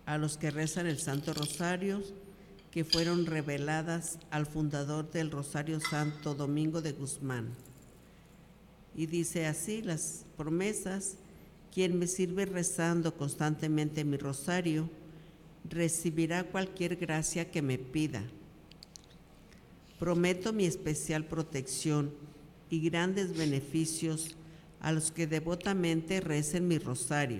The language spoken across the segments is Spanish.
a los que rezan el Santo Rosario, que fueron reveladas al fundador del Rosario Santo, Domingo de Guzmán. Y dice así las promesas: quien me sirve rezando constantemente mi rosario, recibirá cualquier gracia que me pida. Prometo mi especial protección y grandes beneficios a los que devotamente recen mi rosario.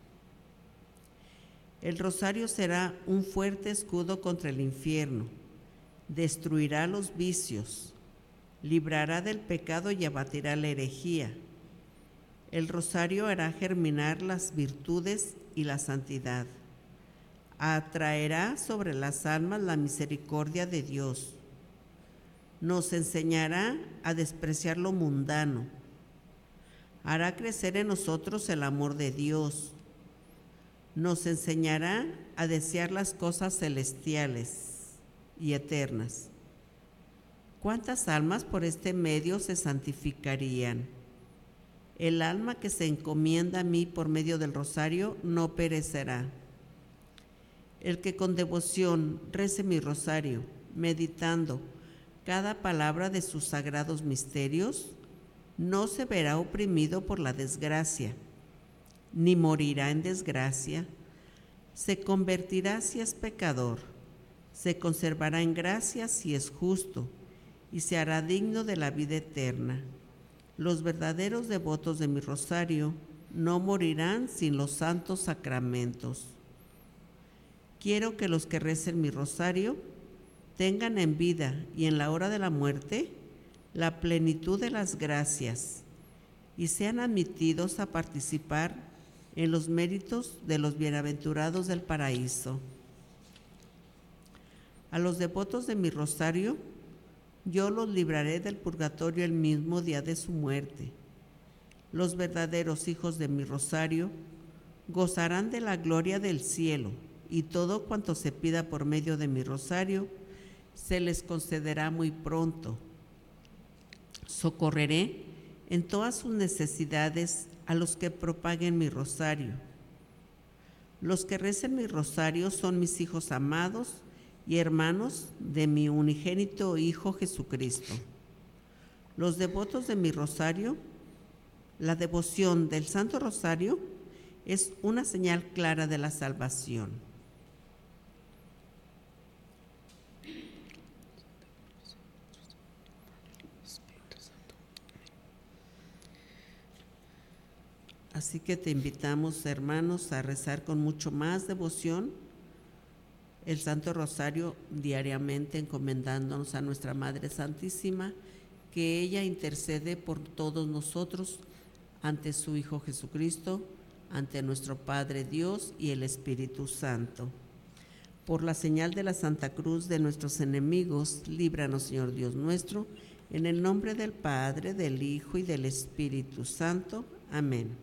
El rosario será un fuerte escudo contra el infierno, destruirá los vicios, librará del pecado y abatirá la herejía. El rosario hará germinar las virtudes y la santidad. Atraerá sobre las almas la misericordia de Dios. Nos enseñará a despreciar lo mundano. Hará crecer en nosotros el amor de Dios. Nos enseñará a desear las cosas celestiales y eternas. ¿Cuántas almas por este medio se santificarían? El alma que se encomienda a mí por medio del rosario no perecerá. El que con devoción rece mi rosario, meditando cada palabra de sus sagrados misterios, no se verá oprimido por la desgracia, ni morirá en desgracia. Se convertirá si es pecador, se conservará en gracia si es justo, y se hará digno de la vida eterna. Los verdaderos devotos de mi rosario no morirán sin los santos sacramentos. Quiero que los que recen mi rosario tengan en vida y en la hora de la muerte la plenitud de las gracias y sean admitidos a participar en los méritos de los bienaventurados del paraíso. A los devotos de mi rosario, yo los libraré del purgatorio el mismo día de su muerte. Los verdaderos hijos de mi rosario gozarán de la gloria del cielo, y todo cuanto se pida por medio de mi rosario se les concederá muy pronto. Socorreré en todas sus necesidades a los que propaguen mi rosario. Los que recen mi rosario son mis hijos amados y hermanos de mi unigénito Hijo Jesucristo. Los devotos de mi rosario, la devoción del Santo Rosario es una señal clara de la salvación. Así que te invitamos, hermanos, a rezar con mucho más devoción el Santo Rosario diariamente, encomendándonos a nuestra Madre Santísima, que ella intercede por todos nosotros ante su Hijo Jesucristo, ante nuestro Padre Dios y el Espíritu Santo. Por la señal de la Santa Cruz de nuestros enemigos, líbranos, Señor Dios nuestro, en el nombre del Padre, del Hijo y del Espíritu Santo. Amén.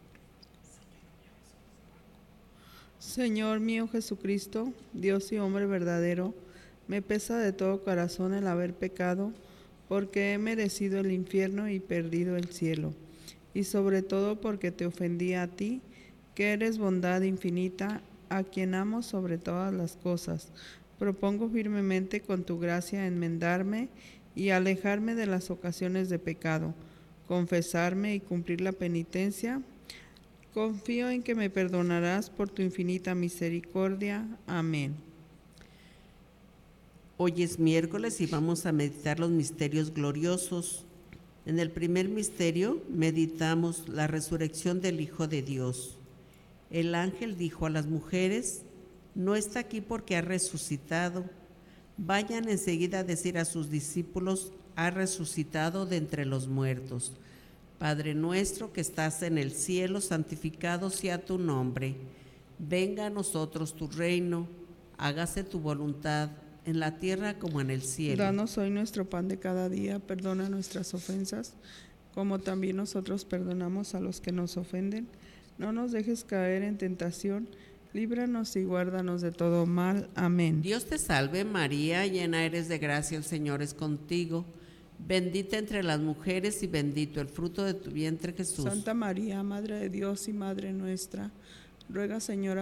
Señor mío Jesucristo, Dios y hombre verdadero, me pesa de todo corazón el haber pecado, porque he merecido el infierno y perdido el cielo, y sobre todo porque te ofendí a ti, que eres bondad infinita, a quien amo sobre todas las cosas. Propongo firmemente con tu gracia enmendarme y alejarme de las ocasiones de pecado, confesarme y cumplir la penitencia. Confío en que me perdonarás por tu infinita misericordia. Amén. Hoy es miércoles y vamos a meditar los misterios gloriosos. En el primer misterio meditamos la resurrección del Hijo de Dios. El ángel dijo a las mujeres: no está aquí porque ha resucitado. Vayan enseguida a decir a sus discípulos: ha resucitado de entre los muertos. Padre nuestro que estás en el cielo, santificado sea tu nombre. Venga a nosotros tu reino, hágase tu voluntad en la tierra como en el cielo. Danos hoy nuestro pan de cada día, perdona nuestras ofensas, como también nosotros perdonamos a los que nos ofenden. No nos dejes caer en tentación, líbranos y guárdanos de todo mal. Amén. Dios te salve María, llena eres de gracia, el Señor es contigo. Bendita entre las mujeres y bendito el fruto de tu vientre, Jesús. Santa María, Madre de Dios y Madre nuestra, ruega, Señora,